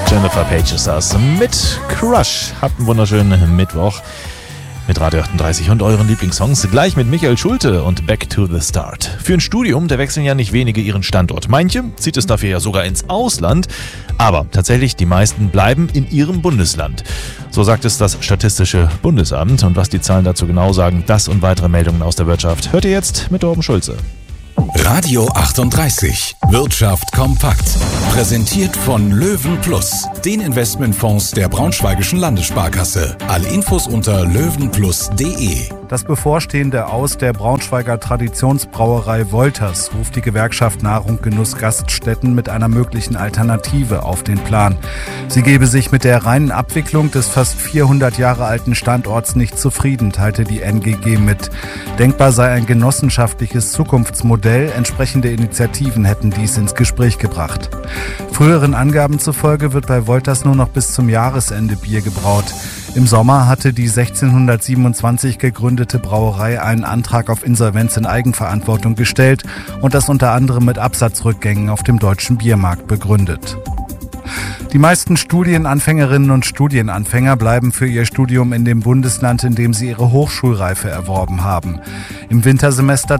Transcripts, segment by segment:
Jennifer Page ist das mit Crush. Habt einen wunderschönen Mittwoch mit Radio 38 und euren Lieblingssongs. Gleich mit Michael Schulte und Back to the Start. Für ein Studium, da wechseln ja nicht wenige ihren Standort. Manche zieht es dafür ja sogar ins Ausland. Aber tatsächlich, die meisten bleiben in ihrem Bundesland. So sagt es das Statistische Bundesamt. Und was die Zahlen dazu genau sagen, das und weitere Meldungen aus der Wirtschaft, hört ihr jetzt mit Torben Schulze. Radio 38. Wirtschaft kompakt. Präsentiert von Löwen Plus, den Investmentfonds der Braunschweigischen Landessparkasse. Alle Infos unter löwenplus.de. Das bevorstehende Aus der Braunschweiger Traditionsbrauerei Wolters ruft die Gewerkschaft Nahrung Genuss Gaststätten mit einer möglichen Alternative auf den Plan. Sie gebe sich mit der reinen Abwicklung des fast 400 Jahre alten Standorts nicht zufrieden, teilte die NGG mit. Denkbar sei ein genossenschaftliches Zukunftsmodell, entsprechende Initiativen hätten dies ins Gespräch gebracht. Früheren Angaben zufolge wird bei Wolters nur noch bis zum Jahresende Bier gebraut. Im Sommer hatte die 1627 gegründete Brauerei einen Antrag auf Insolvenz in Eigenverantwortung gestellt und das unter anderem mit Absatzrückgängen auf dem deutschen Biermarkt begründet. Die meisten Studienanfängerinnen und Studienanfänger bleiben für ihr Studium in dem Bundesland, in dem sie ihre Hochschulreife erworben haben. Im Wintersemester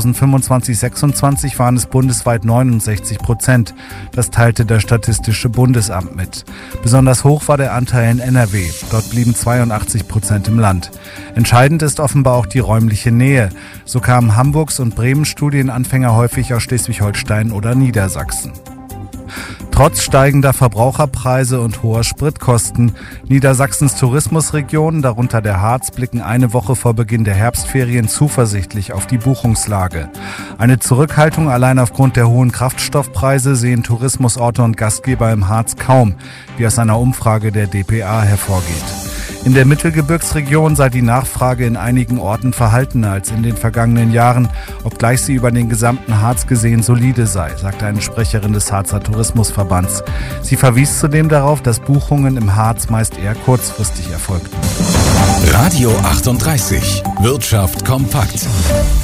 2025/26 waren es bundesweit 69%. Das teilte das Statistische Bundesamt mit. Besonders hoch war der Anteil in NRW. Dort blieben 82% im Land. Entscheidend ist offenbar auch die räumliche Nähe. So kamen Hamburgs und Bremen Studienanfänger häufig aus Schleswig-Holstein oder Niedersachsen. Trotz steigender Verbraucherpreise und hoher Spritkosten, Niedersachsens Tourismusregionen, darunter der Harz, blicken eine Woche vor Beginn der Herbstferien zuversichtlich auf die Buchungslage. Eine Zurückhaltung allein aufgrund der hohen Kraftstoffpreise sehen Tourismusorte und Gastgeber im Harz kaum, wie aus einer Umfrage der dpa hervorgeht. In der Mittelgebirgsregion sei die Nachfrage in einigen Orten verhaltener als in den vergangenen Jahren, obgleich sie über den gesamten Harz gesehen solide sei, sagte eine Sprecherin des Harzer Tourismusverbands. Sie verwies zudem darauf, dass Buchungen im Harz meist eher kurzfristig erfolgten. Radio 38. Wirtschaft kompakt.